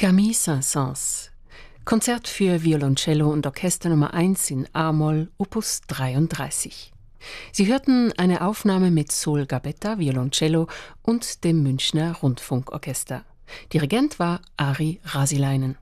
Camille Saint-Saëns, Konzert für Violoncello und Orchester Nummer 1 in a-Moll, Opus 33. Sie hörten eine Aufnahme mit Sol Gabetta, Violoncello und dem Münchner Rundfunkorchester. Dirigent war Ari Rasilainen.